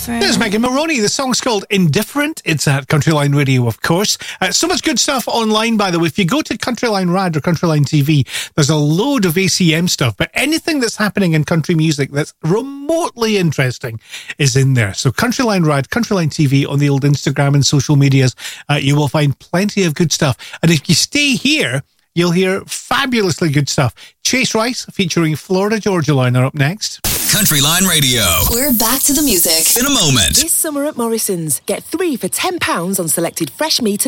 There's Megan Maroney. The song's called Indifferent. It's at Countryline Radio, of course. So much good stuff online, by the way. If you go to Countryline Rad or Countryline TV, there's a load of ACM stuff, but anything that's happening in country music that's remotely interesting is in there. So Countryline Rad, Countryline TV on the old Instagram and social medias, you will find plenty of good stuff. And if you stay here, you'll hear fabulously good stuff. Chase Rice featuring Florida Georgia Line are up next. Countryline Radio. We're back to the music in a moment. This summer at Morrison's, get 3 for £10 on selected fresh meat